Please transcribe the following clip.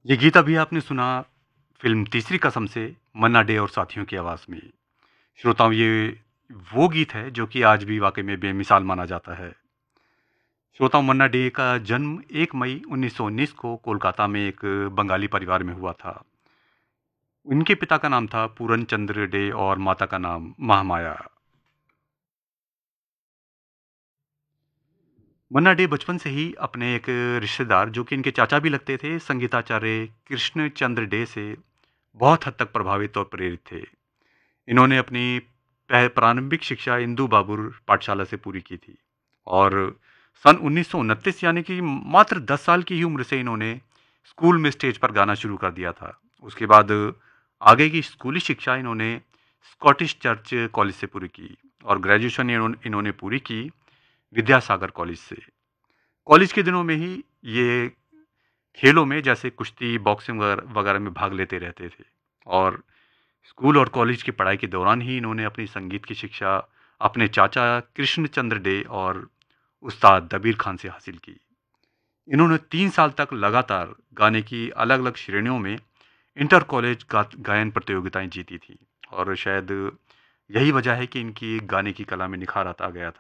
ये गीत अभी आपने सुना फ़िल्म तीसरी कसम से मन्ना डे और साथियों की आवाज़ में। श्रोताओं, ये वो गीत है जो कि आज भी वाक़ई में बेमिसाल माना जाता है। श्रोताओं, मन्ना डे का जन्म 1 मई 1919 को कोलकाता में एक बंगाली परिवार में हुआ था। उनके पिता का नाम था पूरन चंद्र डे और माता का नाम महामाया। मन्ना डे बचपन से ही अपने एक रिश्तेदार जो कि इनके चाचा भी लगते थे, संगीताचार्य कृष्ण चंद्र डे से बहुत हद तक प्रभावित और प्रेरित थे। इन्होंने अपनी प्रारंभिक शिक्षा इंदू बाबुर पाठशाला से पूरी की थी और सन 1929 यानी कि मात्र 10 साल की ही उम्र से इन्होंने स्कूल में स्टेज पर गाना शुरू कर दिया था। उसके बाद आगे की स्कूली शिक्षा इन्होंने स्कॉटिश चर्च कॉलेज से पूरी की और ग्रेजुएशन इन्होंने पूरी की विद्यासागर कॉलेज से। कॉलेज के दिनों में ही ये खेलों में जैसे कुश्ती, बॉक्सिंग वगैरह वगैरह में भाग लेते रहते थे और स्कूल और कॉलेज की पढ़ाई के दौरान ही इन्होंने अपनी संगीत की शिक्षा अपने चाचा कृष्ण चंद्र डे और उस्ताद दबीर खान से हासिल की। इन्होंने 3 साल तक लगातार गाने की अलग-अलग श्रेणियों में इंटर कॉलेज गायन प्रतियोगिताएं जीती थी और शायद यही वजह है कि इनकी गाने की कला में निखार आता गया था।